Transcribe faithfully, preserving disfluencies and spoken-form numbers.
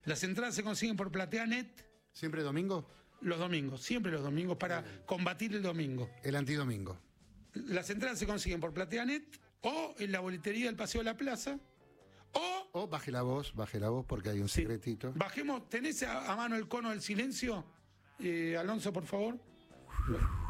Las entradas se consiguen por PlateaNet. ¿Siempre domingo? Los domingos, siempre los domingos, para combatir el domingo. El antidomingo. Las entradas se consiguen por PlateaNet o en la boletería del Paseo de la Plaza. O, o baje la voz, baje la voz porque hay un sí, secretito. Bajemos, ¿tenés a, a mano el cono del silencio? Eh, Alonso, por favor.